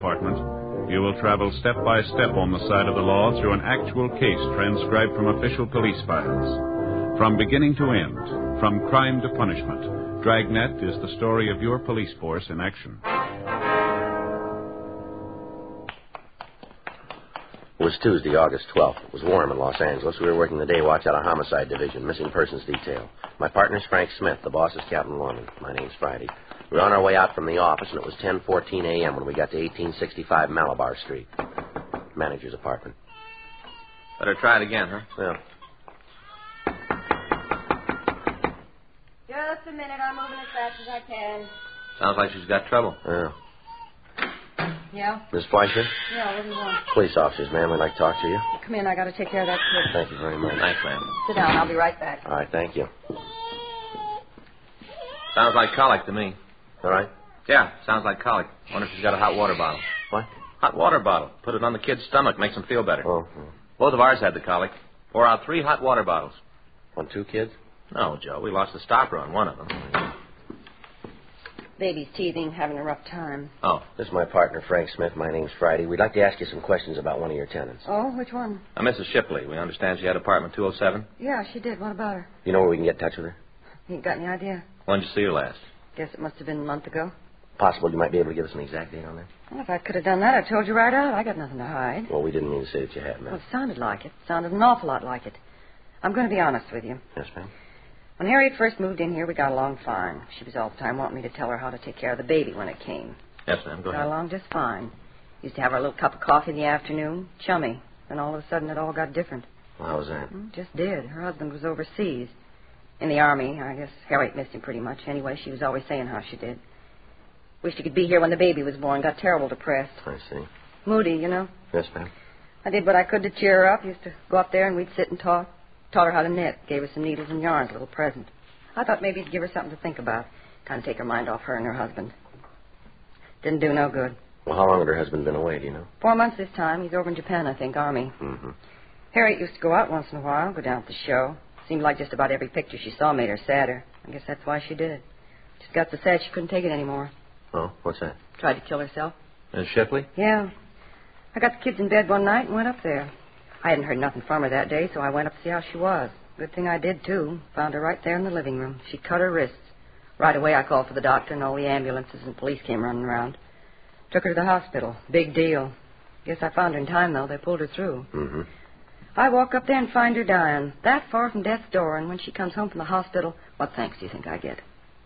Department, you will travel step by step on the side of the law through an actual case transcribed from official police files. From beginning to end, from crime to punishment, Dragnet is the story of your police force in action. It was Tuesday, August 12th. It was warm in Los Angeles. We were working the day watch out of Homicide Division, missing persons detail. My partner's Frank Smith. The boss is Captain Lorman. My name's Friday. We were on our way out from the office, and it was 10:14 a.m. when we got to 1865 Malabar Street. Manager's apartment. Better try it again, huh? Yeah. Just a minute. I'm moving as fast as I can. Sounds like she's got trouble. Yeah. Yeah? Miss Fleischer? Yeah, what do you want? Police officers, ma'am. We'd like to talk to you. Come in. I got to take care of that kid. Thank you very much. Thanks, ma'am. Sit down. I'll be right back. All right, thank you. Sounds like colic to me. All right? Yeah, sounds like colic. Wonder if she's got a hot water bottle. What? Hot water bottle. Put it on the kid's stomach. Makes him feel better. Oh. Both of ours had the colic. Pour out 3 hot water bottles. On 2 kids? No, Joe. We lost the stopper on one of them. Baby's teething, having a rough time. Oh. This is my partner, Frank Smith. My name's Friday. We'd like to ask you some questions about one of your tenants. Oh, which one? Mrs. Shipley. We understand she had apartment 207. Yeah, she did. What about her? You know where we can get in touch with her? You got any idea? When did you see her last? Guess it must have been a month ago. Possible you might be able to give us an exact date on that? Well, if I could have done that, I told you right out. I got nothing to hide. Well, we didn't mean to say that you had, Well, ma'am. it sounded like it. Sounded an awful lot like it. I'm going to be honest with you. Yes, ma'am. When Harriet first moved in here, we got along fine. She was all the time wanting me to tell her how to take care of the baby when it came. Yes, ma'am. Go Got ahead. along just fine. Used to have our little cup of coffee in the afternoon. Chummy. Then all of a sudden it all got different. Well, how was that? Just did. Her husband was overseas. In the Army. I guess Harriet missed him pretty much. Anyway, she was always saying how she did. Wished he could be here when the baby was born. Got terrible depressed. I see. Moody, you know. Yes, ma'am. I did what I could to cheer her up. Used to go up there and we'd sit and talk. Taught her how to knit. Gave her some needles and yarns, a little present. I thought maybe it'd give her something to think about. Kind of take her mind off her and her husband. Didn't do no good. Well, how long had her husband been away, do you know? 4 months this time. He's over in Japan, I think, Army. Mm-hmm. Harriet used to go out once in a while, go down to the show. Seemed like just about every picture she saw made her sadder. I guess that's why she did it. Just got so sad she couldn't take it anymore. Oh, what's that? Tried to kill herself. Miss Shipley? Yeah. I got the kids in bed one night and went up there. I hadn't heard nothing from her that day, so I went up to see how she was. Good thing I did, too. Found her right there in the living room. She'd cut her wrists. Right away, I called for the doctor, and all the ambulances and police came running around. Took her to the hospital. Big deal. Guess I found her in time, though. They pulled her through. Mm-hmm. I walk up there and find her dying, that far from death's door, and when she comes home from the hospital, what thanks do you think I get?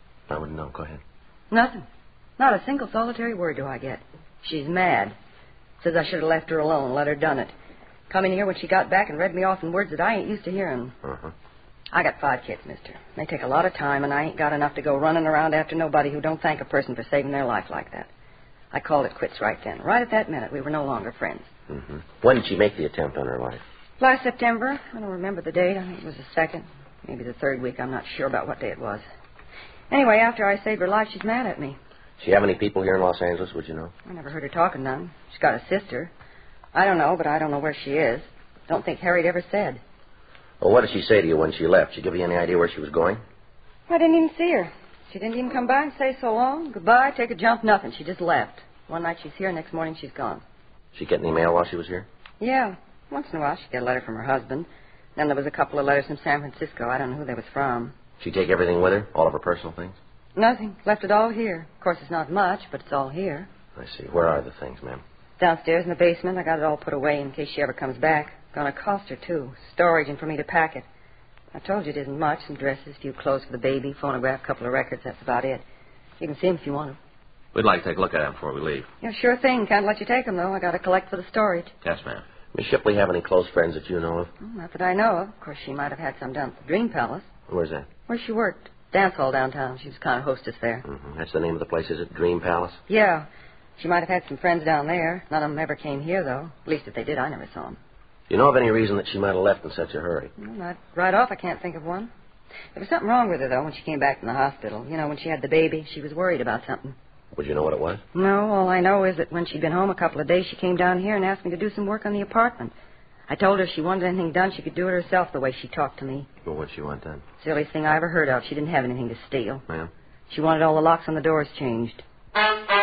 I wouldn't know. Go ahead. Nothing. Not a single solitary word do I get. She's mad. Says I should have left her alone, let her done it. Come in here when she got back and read me off in words that I ain't used to hearing. Uh-huh. I got 5 kids, mister. They take a lot of time, and I ain't got enough to go running around after nobody who don't thank a person for saving their life like that. I called it quits right then. Right at that minute, we were no longer friends. Mm-hmm. When did she make the attempt on her life? Last September. I don't remember the date. I think it was the 2nd. Maybe the 3rd week. I'm not sure about what day it was. Anyway, after I saved her life, she's mad at me. She have any people here in Los Angeles, would you know? I never heard her talking none. She's got a sister. I don't know, but I don't know where she is. Don't think Harriet ever said. Well, what did she say to you when she left? She give you any idea where she was going? I didn't even see her. She didn't even come by and say so long. Goodbye, take a jump, nothing. She just left. One night she's here, next morning she's gone. She get any mail while she was here? Yeah. Once in a while she'd get a letter from her husband. Then there was a couple of letters from San Francisco. I don't know who they was from. She take everything with her? All of her personal things? Nothing. Left it all here. Of course, it's not much, but it's all here. I see. Where are the things, ma'am? Downstairs in the basement. I got it all put away in case she ever comes back. Gonna cost her, too. Storage and for me to pack it. I told you it isn't much. Some dresses, a few clothes for the baby, phonograph, couple of records. That's about it. You can see them if you want them. We'd like to take a look at them before we leave. Yeah, sure thing. Can't let you take them, though. I got to collect for the storage. Yes, ma'am. Miss Shipley have any close friends that you know of? Not that I know of. Of course, she might have had some down at the Dream Palace. Where's that? Where she worked. Dance hall downtown. She was kind of hostess there. Mm-hmm. That's the name of the place, is it? Dream Palace? Yeah. She might have had some friends down there. None of them ever came here, though. At least if they did, I never saw them. Do you know of any reason that she might have left in such a hurry? Well, not right off, I can't think of one. There was something wrong with her, though, when she came back from the hospital. You know, when she had the baby, she was worried about something. Would you know what it was? No, all I know is that when she'd been home a couple of days, she came down here and asked me to do some work on the apartment. I told her if she wanted anything done, she could do it herself the way she talked to me. Well, what'd she want done? Silliest thing I ever heard of. She didn't have anything to steal. Ma'am? She wanted all the locks on the doors changed.